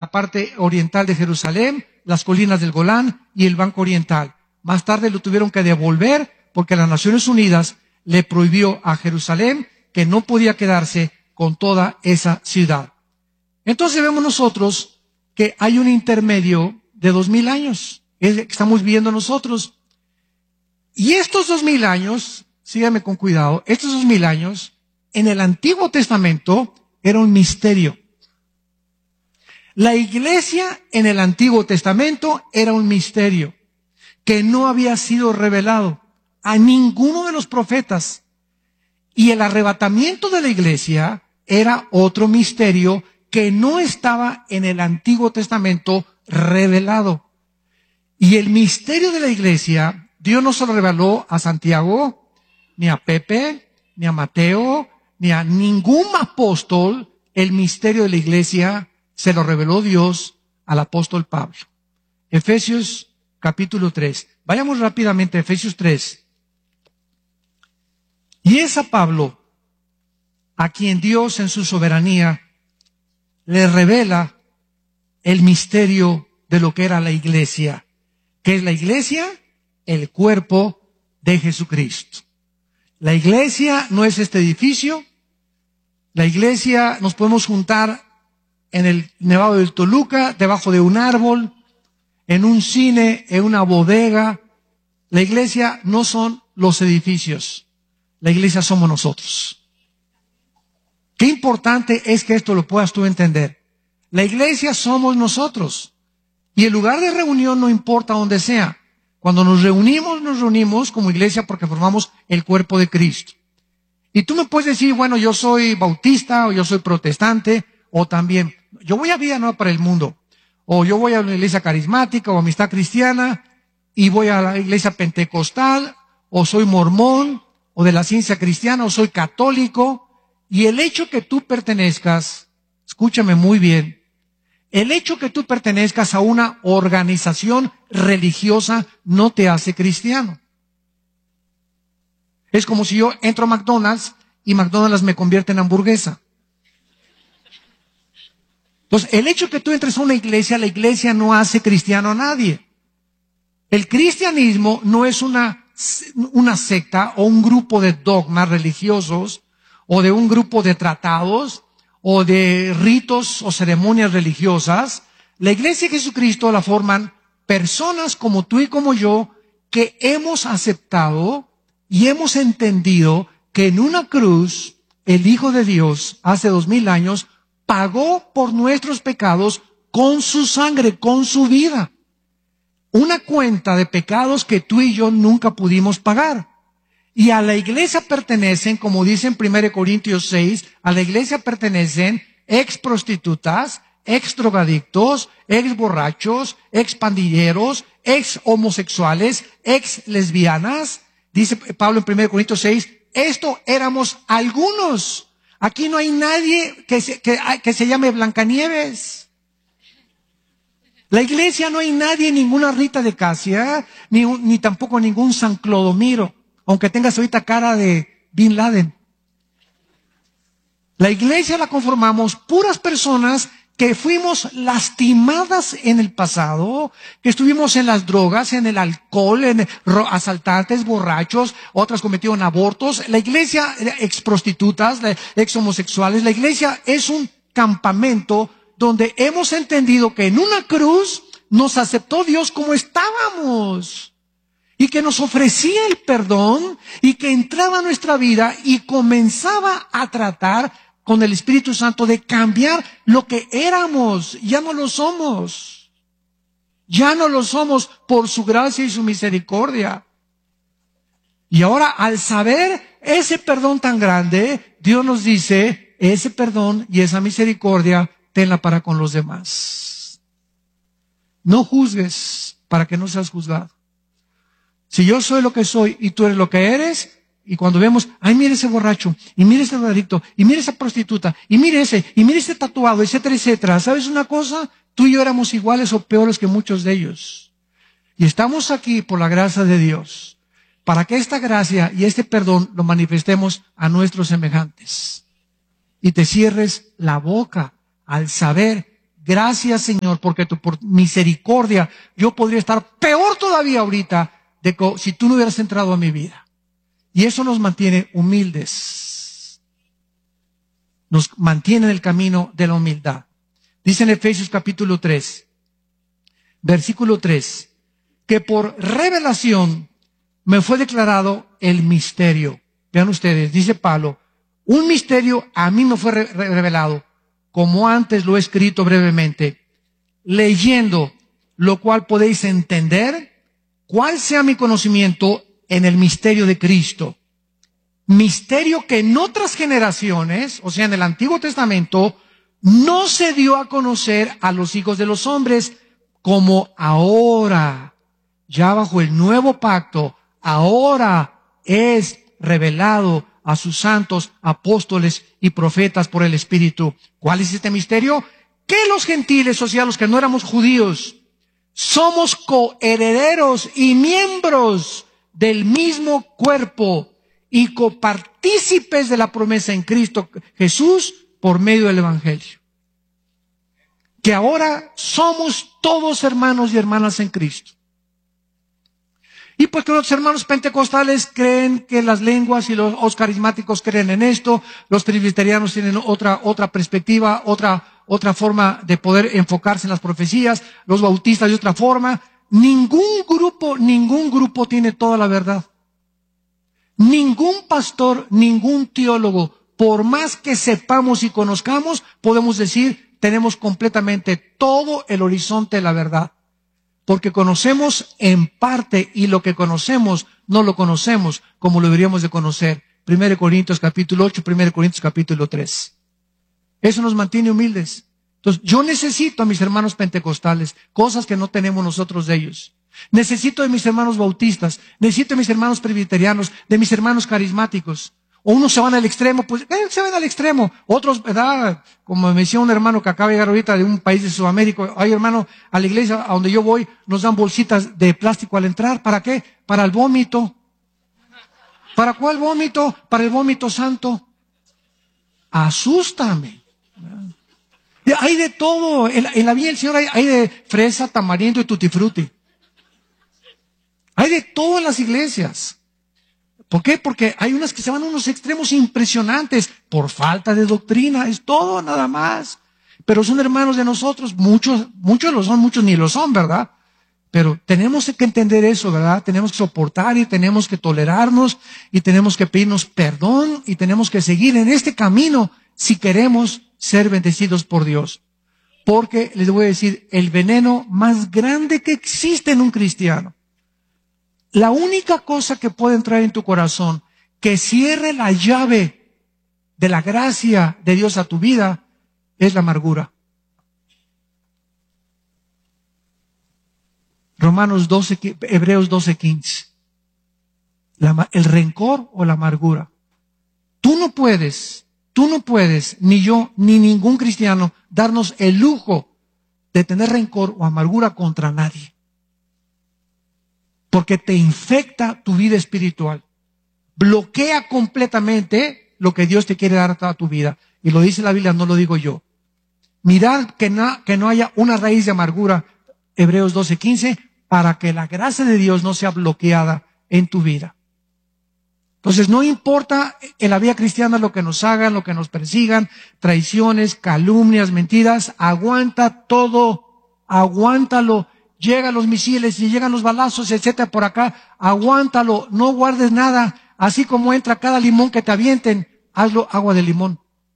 la parte oriental de Jerusalén, las colinas del Golán y el Banco Oriental. Más tarde lo tuvieron que devolver porque las Naciones Unidas le prohibió a Jerusalén que no podía quedarse con toda esa ciudad. Entonces vemos nosotros que hay un intermedio de 2000 años, es que estamos viviendo nosotros. Y estos 2000 años, síganme con cuidado, estos 2000 años, en el Antiguo Testamento, era un misterio. La iglesia en el Antiguo Testamento era un misterio que no había sido revelado a ninguno de los profetas. Y el arrebatamiento de la iglesia era otro misterio que no estaba en el Antiguo Testamento revelado. Y el misterio de la iglesia, Dios no se lo reveló a Santiago, ni a Pepe, ni a Mateo, ni a ningún apóstol. El misterio de la iglesia se lo reveló Dios al apóstol Pablo. Efesios capítulo 3. Vayamos rápidamente a Efesios 3. Y es a Pablo a quien Dios en su soberanía le revela el misterio de lo que era la iglesia. ¿Qué es la iglesia? El cuerpo de Jesucristo. La iglesia no es este edificio. La iglesia nos podemos juntar en el Nevado del Toluca, debajo de un árbol, en un cine, en una bodega. La iglesia no son los edificios. La iglesia somos nosotros. Qué importante es que esto lo puedas tú entender. La iglesia somos nosotros. Y el lugar de reunión no importa dónde sea. Cuando nos reunimos como iglesia porque formamos el cuerpo de Cristo. Y tú me puedes decir, bueno, yo soy bautista, o yo soy protestante, o también, yo voy a Vida Nueva para el Mundo, o yo voy a una iglesia carismática, o Amistad Cristiana, y voy a la iglesia pentecostal, o soy mormón, o de la Ciencia Cristiana, o soy católico. Y el hecho que tú pertenezcas, escúchame muy bien, el hecho que tú pertenezcas a una organización religiosa no te hace cristiano. Es como si yo entro a McDonald's y McDonald's me convierte en hamburguesa. Entonces, el hecho que tú entres a una iglesia, la iglesia no hace cristiano a nadie. El cristianismo no es una secta o un grupo de dogmas religiosos o de un grupo de tratados o de ritos o ceremonias religiosas. La iglesia de Jesucristo la forman personas como tú y como yo que hemos aceptado y hemos entendido que en una cruz el Hijo de Dios hace 2000 años pagó por nuestros pecados con su sangre, con su vida. Una cuenta de pecados que tú y yo nunca pudimos pagar. Y a la iglesia pertenecen, como dice en 1 Corintios 6, a la iglesia pertenecen ex prostitutas, ex drogadictos, ex borrachos, ex pandilleros, ex homosexuales, ex lesbianas. Dice Pablo en 1 Corintios 6, esto éramos algunos. Aquí no hay nadie que se llame Blancanieves. La iglesia no hay nadie, ninguna Rita de Casia, ni tampoco ningún San Clodomiro, aunque tengas ahorita cara de Bin Laden. La iglesia la conformamos puras personas que fuimos lastimadas en el pasado, que estuvimos en las drogas, en el alcohol, en asaltantes, borrachos, otras cometieron abortos. La iglesia, ex prostitutas, ex homosexuales, la iglesia es un campamento donde hemos entendido que en una cruz nos aceptó Dios como estábamos y que nos ofrecía el perdón y que entraba a nuestra vida y comenzaba a tratar con el Espíritu Santo de cambiar lo que éramos. Ya no lo somos. Ya no lo somos por su gracia y su misericordia. Y ahora, al saber ese perdón tan grande, Dios nos dice, ese perdón y esa misericordia, tenla para con los demás. No juzgues para que no seas juzgado. Si yo soy lo que soy y tú eres lo que eres, y cuando vemos, ay, mire ese borracho, y mire ese drogadicto, y mire esa prostituta, y mire ese tatuado, etcétera, etcétera. ¿Sabes una cosa? Tú y yo éramos iguales o peores que muchos de ellos. Y estamos aquí por la gracia de Dios, para que esta gracia y este perdón lo manifestemos a nuestros semejantes. Y te cierres la boca al saber Gracias, Señor, porque por misericordia yo podría estar peor todavía ahorita si tú no hubieras entrado a mi vida. Y eso nos mantiene humildes. Nos mantiene en el camino de la humildad. Dice en Efesios capítulo 3, versículo 3, que por revelación me fue declarado el misterio. Vean ustedes, dice Pablo, un misterio a mí me fue revelado, como antes lo he escrito brevemente, leyendo, lo cual podéis entender cuál sea mi conocimiento en el misterio de Cristo. Misterio que en otras generaciones, o sea, en el Antiguo Testamento, no se dio a conocer a los hijos de los hombres, como ahora, ya bajo el nuevo pacto, ahora es revelado a sus santos apóstoles y profetas por el Espíritu. ¿Cuál es este misterio? Que los gentiles, o sea, los que no éramos judíos, somos coherederos y miembros del mismo cuerpo y copartícipes de la promesa en Cristo Jesús por medio del Evangelio. Que ahora somos todos hermanos y hermanas en Cristo. Y pues que los hermanos pentecostales creen que las lenguas y los carismáticos creen en esto, los presbiterianos tienen otra perspectiva, otra forma de poder enfocarse en las profecías, los bautistas de otra forma. Ningún grupo tiene toda la verdad. Ningún pastor, ningún teólogo, por más que sepamos y conozcamos, podemos decir, tenemos completamente todo el horizonte de la verdad. Porque conocemos en parte y lo que conocemos no lo conocemos como lo deberíamos de conocer. 1 Corintios capítulo 8, 1 Corintios capítulo 3. Eso nos mantiene humildes. Entonces, yo necesito a mis hermanos pentecostales, cosas que no tenemos nosotros de ellos. Necesito de mis hermanos bautistas, necesito de mis hermanos presbiterianos, de mis hermanos carismáticos. O unos se van al extremo, pues se van al extremo. Otros, ¿verdad? Como me decía un hermano que acaba de llegar ahorita de un país de Sudamérica, ay hermano, a la iglesia a donde yo voy nos dan bolsitas de plástico al entrar. ¿Para qué? Para el vómito. ¿Para cuál vómito? Para el vómito santo. Asústame. Hay de todo. En la vida del Señor hay de fresa, tamarindo y tutti frutti. Hay de todo en las iglesias. ¿Por qué? Porque hay unas que se van a unos extremos impresionantes por falta de doctrina, es todo nada más. Pero son hermanos de nosotros, muchos lo son, muchos ni lo son, ¿verdad? Pero tenemos que entender eso, ¿verdad? Tenemos que soportar y tenemos que tolerarnos y tenemos que pedirnos perdón y tenemos que seguir en este camino si queremos ser bendecidos por Dios. Porque les voy a decir, el veneno más grande que existe en un cristiano, la única cosa que puede entrar en tu corazón que cierre la llave de la gracia de Dios a tu vida es la amargura. Hebreos 12:15. El rencor o la amargura. Tú no puedes, ni yo, ni ningún cristiano, darnos el lujo de tener rencor o amargura contra nadie. Porque te infecta tu vida espiritual. Bloquea completamente lo que Dios te quiere dar a toda tu vida. Y lo dice la Biblia, no lo digo yo. Mirad que no haya una raíz de amargura, Hebreos 12:15, para que la gracia de Dios no sea bloqueada en tu vida. Entonces no importa en la vida cristiana lo que nos hagan, lo que nos persigan, traiciones, calumnias, mentiras, aguanta todo, aguántalo. Llegan los misiles y llegan los balazos, etcétera, por acá, aguántalo, no guardes nada. Así como entra cada limón que te avienten, hazlo agua de limón.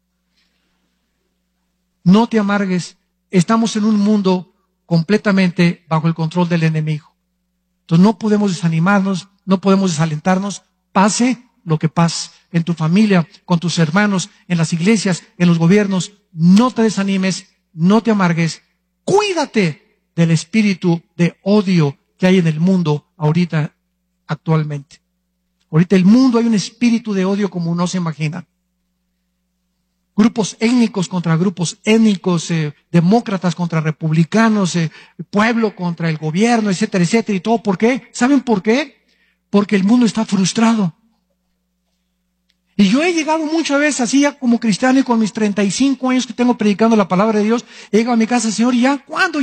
No te amargues. Estamos en un mundo completamente bajo el control del enemigo. Entonces no podemos desanimarnos, no podemos desalentarnos, pase lo que pase en tu familia, con tus hermanos, en las iglesias, en los gobiernos. No te desanimes, no te amargues, cuídate del espíritu de odio que hay en el mundo ahorita, actualmente. Ahorita en el mundo hay un espíritu de odio como no se imagina. Grupos étnicos contra grupos étnicos, demócratas contra republicanos, pueblo contra el gobierno, etcétera, etcétera. ¿Y todo por qué? ¿Saben por qué? Porque el mundo está frustrado. Y yo he llegado muchas veces así ya como cristiano y con mis 35 años que tengo predicando la palabra de Dios, he llegado a mi casa, Señor, ¿ya cuándo?